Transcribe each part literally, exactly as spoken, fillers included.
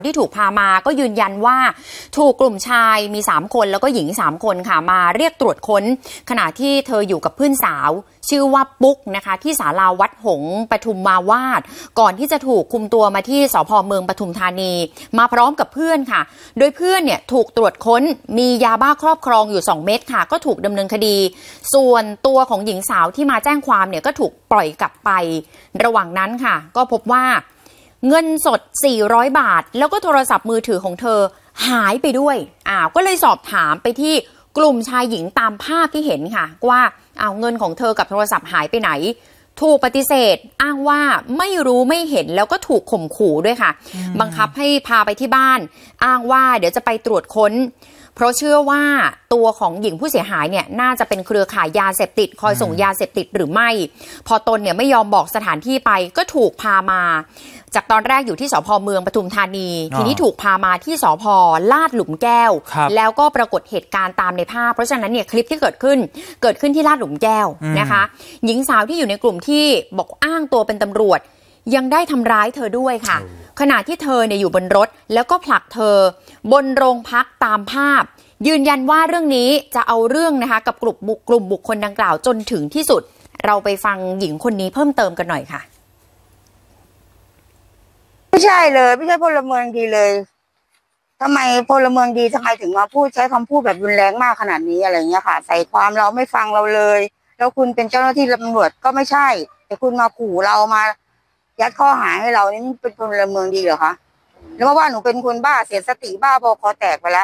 ที่ถูกพามาก็ยืนยันว่าถูกกลุ่มชายมีสามคนแล้วก็หญิงสามคนค่ะมาเรียกตรวจค้นขณะที่เธออยู่กับเพื่อนสาวชื่อว่าปุ๊กนะคะที่ศาลาวัดหงส์ปทุมมาวาดก่อนที่จะถูกคุมตัวมาที่สภ.เมืองปทุมธานีมาพร้อมกับเพื่อนค่ะโดยเพื่อนเนี่ยถูกตรวจค้นมียาบ้าครอบครองอยู่สองเม็ดค่ะก็ถูกดำเนินคดีส่วนตัวของหญิงสาวที่มาแจ้งความเนี่ยก็ถูกปล่อยกลับไประหว่างนั้นค่ะก็พบว่าเงินสดสี่ร้อยบาทแล้วก็โทรศัพท์มือถือของเธอหายไปด้วยอ้าวก็เลยสอบถามไปที่กลุ่มชายหญิงตามภาพที่เห็นค่ะว่าอ้าวเงินของเธอกับโทรศัพท์หายไปไหนถูกปฏิเสธอ้างว่าไม่รู้ไม่เห็นแล้วก็ถูกข่มขู่ด้วยค่ะบังคับให้พาไปที่บ้านอ้างว่าเดี๋ยวจะไปตรวจค้นเพราะเชื่อว่าตัวของหญิงผู้เสียหายเนี่ยน่าจะเป็นเครือข่ายยาเสพติดคอยส่งยาเสพติดหรือไม่พอตนเนี่ยไม่ยอมบอกสถานที่ไปก็ถูกพามาจากตอนแรกอยู่ที่สภ.เมืองปทุมธานีทีนี้ถูกพามาที่สภ.ลาดหลุมแก้วแล้วก็ปรากฏเหตุการณ์ตามในภาพเพราะฉะนั้นเนี่ยคลิปที่เกิดขึ้นเกิดขึ้นที่ลาดหลุมแก้วนะคะหญิงสาวที่อยู่ในกลุ่มที่บอกอ้างตัวเป็นตำรวจยังได้ทำร้ายเธอด้วยค่ะขณะที่เธอเนี่ยอยู่บนรถแล้วก็ผลักเธอบนโรงพักตามภาพยืนยันว่าเรื่องนี้จะเอาเรื่องนะคะกับกลุ่มบุคกลุ่มบุคคลดังกล่าวจนถึงที่สุดเราไปฟังหญิงคนนี้เพิ่มเติมกันหน่อยค่ะไม่ใช่เลยไม่ใช่พลเมืองดีเลยทำไมพลเมืองดีทำไมถึงมาพูดใช้คำพูดแบบรุนแรงมากขนาดนี้อะไรเงี้ยค่ะใส่ความเราไม่ฟังเราเลยแล้วคุณเป็นเจ้าหน้าที่ตำรวจก็ไม่ใช่แต่คุณมาขู่เรามายัดข้อหาให้เรานี่เป็นพลเมืองดีเหรอคะแล้วว่าหนูเป็นคนบ้าเสียสติบ้าบอคอแตกไปแล้ว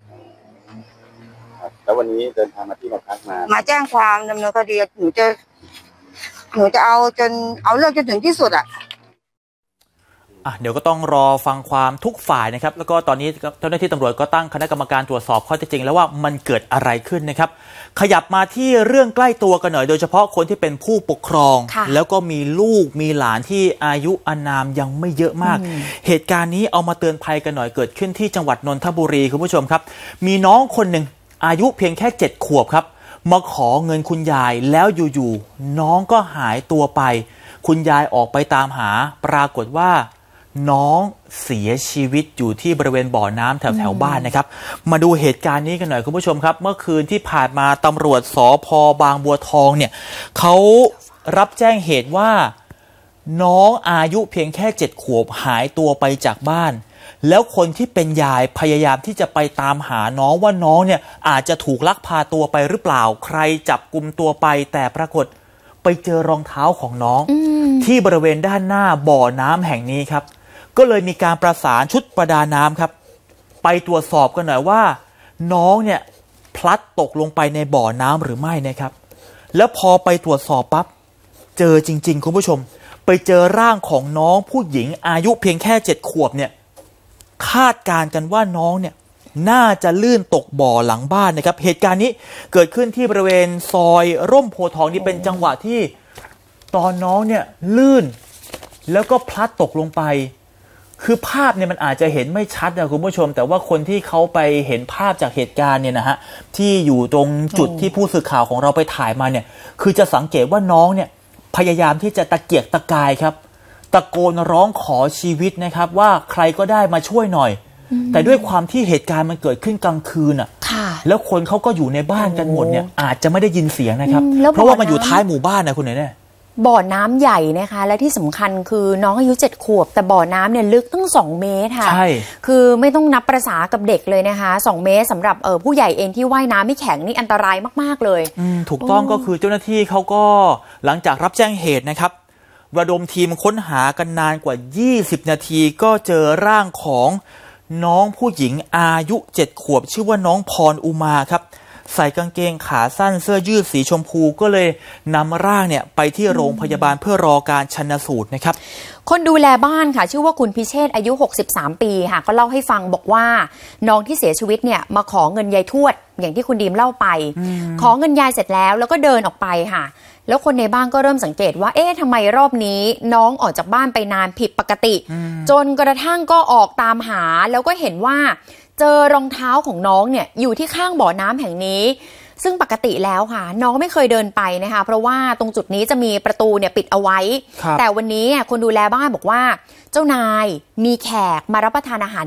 แล้ววันนี้เดินทางมาที่โรงพักมามาแจ้งความดำเนินคดีหนูจะหนูจะเอาจนเอาเรื่องจนถึงที่สุดอ่ะเดี๋ยวก็ต้องรอฟังความทุกฝ่ายนะครับแล้วก็ตอนนี้เจ้าหน้าที่ตำรวจก็ตั้งคณะกรรมการตรวจสอบข้อเท็จจริงแล้วว่ามันเกิดอะไรขึ้นนะครับขยับมาที่เรื่องใกล้ตัวกันหน่อยโดยเฉพาะคนที่เป็นผู้ปกครองแล้วก็มีลูกมีหลานที่อายุอานามยังไม่เยอะมากเหตุการณ์นี้เอามาเตือนภัยกันหน่อยเกิดขึ้นที่จังหวัดนนทบุรีคุณผู้ชมครับมีน้องคนหนึ่งอายุเพียงแค่เจ็ดขวบครับมาขอเงินคุณยายแล้วอยู่ๆน้องก็หายตัวไปคุณยายออกไปตามหาปรากฏว่าน้องเสียชีวิตอยู่ที่บริเวณบ่อน้ำแถวแถวบ้านนะครับมาดูเหตุการณ์นี้กันหน่อยคุณผู้ชมครับเมื่อคืนที่ผ่านมาตำรวจสภ.บางบัวทองเนี่ยเขารับแจ้งเหตุว่าน้องอายุเพียงแค่เจ็ดขวบหายตัวไปจากบ้านแล้วคนที่เป็นยายพยายามที่จะไปตามหาน้องว่าน้องเนี่ยอาจจะถูกลักพาตัวไปหรือเปล่าใครจับกุมตัวไปแต่ปรากฏไปเจอรองเท้าของน้องที่บริเวณด้านหน้าบ่อน้ำแห่งนี้ครับก็เลยมีการประสานชุดประดาน้ำครับไปตรวจสอบกันหน่อยว่าน้องเนี่ยพลัดตกลงไปในบ่อน้ำหรือไม่นะครับแล้วพอไปตรวจสอบปั๊บเจอจริงๆคุณผู้ชมไปเจอร่างของน้องผู้หญิงอายุเพียงแค่เจ็ดขวบเนี่ยคาดการณ์กันว่าน้องเนี่ยน่าจะลื่นตกบ่อหลังบ้านนะครับเหตุการณ์นี้เกิดขึ้นที่บริเวณซอยร่มโพทองนี่เป็นจังหวะที่ตอนน้องเนี่ยลื่นแล้วก็พลัดตกลงไปคือภาพเนี่ยมันอาจจะเห็นไม่ชัดนะคุณผู้ชมแต่ว่าคนที่เขาไปเห็นภาพจากเหตุการณ์เนี่ยนะฮะที่อยู่ตรงจุดที่ผู้สื่อข่าวของเราไปถ่ายมาเนี่ยคือจะสังเกตว่าน้องเนี่ยพยายามที่จะตะเกียกตะกายครับตะโกนร้องขอชีวิตนะครับว่าใครก็ได้มาช่วยหน่อยแต่ด้วยความที่เหตุการณ์มันเกิดขึ้นกลางคืนอ่ะแล้วคนเขาก็อยู่ในบ้านกันหมดเนี่ยอาจจะไม่ได้ยินเสียงนะครับเพราะว่ามันอยู่ท้ายหมู่บ้านนะคุณเนี่ยบ่อน้ำใหญ่นะคะและที่สำคัญคือน้องอายุเจ็ดขวบแต่บ่อน้ำเนี่ยลึกตั้งสองเมตรค่ะใช่คือไม่ต้องนับประสากับเด็กเลยนะคะสองเมตรสำหรับเออผู้ใหญ่เองที่ว่ายน้ำไม่แข็งนี่อันตรายมากๆเลยถูกต้องก็คือเจ้าหน้าที่เขาก็หลังจากรับแจ้งเหตุนะครับระดมทีมค้นหากันนานกว่ายี่สิบนาทีก็เจอร่างของน้องผู้หญิงอายุเจ็ดขวบชื่อว่าน้องพรอุมาครับใส่กางเกงขาสั้นเสื้อยืดสีชมพูก็เลยนำร่างเนี่ยไปที่โรงพยาบาลเพื่อรอการชันสูตรนะครับคนดูแลบ้านค่ะชื่อว่าคุณพิเชษอายุหกสิบสามปีค่ะก็เล่าให้ฟังบอกว่าน้องที่เสียชีวิตเนี่ยมาขอเงินยายทวดอย่างที่คุณดีมเล่าไปขอเงินยายเสร็จแล้วแล้วก็เดินออกไปค่ะแล้วคนในบ้านก็เริ่มสังเกตว่าเอ๊ะทำไมรอบนี้น้องออกจากบ้านไปนานผิดปกติจนกระทั่งก็ออกตามหาแล้วก็เห็นว่าเจอรองเท้าของน้องเนี่ยอยู่ที่ข้างบ่อน้ำแห่งนี้ซึ่งปกติแล้วค่ะน้องไม่เคยเดินไปนะคะเพราะว่าตรงจุดนี้จะมีประตูเนี่ยปิดเอาไว้แต่วันนี้คนดูแลบ้านบอกว่าเจ้านายมีแขกมารับประทานอาหาร